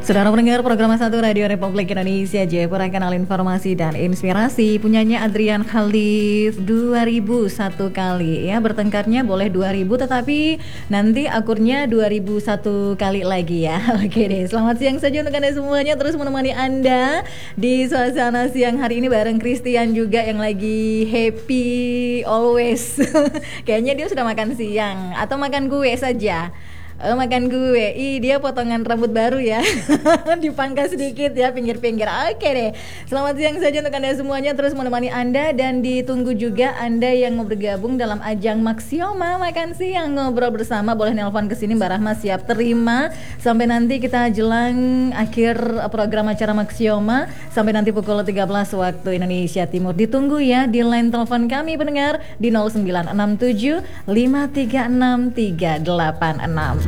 Saudara pendengar program 1 Radio Republik Indonesia, Jayapura, kanal informasi dan inspirasi. Punyanya Adrian Khalif, 2001 kali ya. Bertengkarnya boleh 2000, tetapi nanti akurnya 2001 kali lagi ya. Oke deh, selamat siang saja untuk Anda semuanya. Terus menemani Anda di suasana siang hari ini bareng Christian juga yang lagi happy always. Kayaknya dia sudah makan siang atau makan kue saja. Makan gue, dia potongan rambut baru ya. Dipangkas sedikit ya pinggir-pinggir. Oke deh, selamat siang saja untuk Anda semuanya. Terus menemani Anda dan ditunggu juga Anda yang mau bergabung dalam ajang Maxioma makan siang ngobrol bersama. Boleh nelpon ke sini, Mbak Rahma siap terima. Sampai nanti kita jelang akhir program acara Maxioma, sampai nanti pukul 13 waktu Indonesia Timur. Ditunggu ya di line telepon kami pendengar di 0967 536 386.